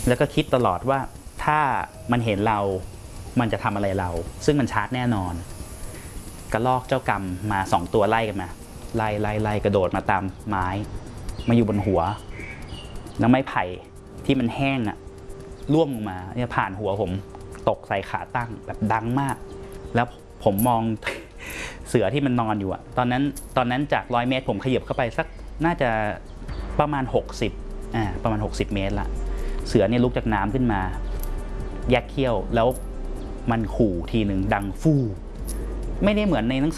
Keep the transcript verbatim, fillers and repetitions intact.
แล้วก็คิดตลอดว่าถ้ามันเห็นเรามันจะทำอะไรเราซึ่งมันชาร์จแน่นอนกระลอกเจ้ากรรมมาสองตัวไล่กันมาไล่ไล่ไล่กระโดดมาตามไม้มาอยู่บนหัวแล้วไม้ไผ่ที่มันแห้งอะร่วงลงมาเนี่ยผ่านหัวผมตกใส่ขาตั้งแบบดังมากแล้วผมมอง เสือที่มันนอนอยู่อะตอนนั้นตอนนั้นจากร้อยเมตรผมขยับเข้าไปสักน่าจะประมาณหกสิบอ่าประมาณหกสิบเมตรละเสือเนี่ยลุกจากน้ำขึ้นมาแยกเขี้ยวแล้วมันขู่ทีหนึ่งดังฟู่ไม่ได้เหมือนในหนังสือ